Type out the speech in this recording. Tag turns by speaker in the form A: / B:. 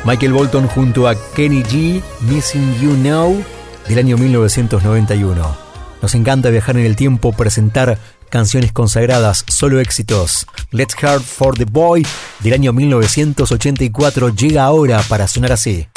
A: Michael Bolton junto a Kenny G, Missing You Now, del año 1991. Nos encanta viajar en el tiempo, presentar canciones consagradas, solo éxitos. Let's Heart for the Boy, del año 1984, llega ahora para sonar así.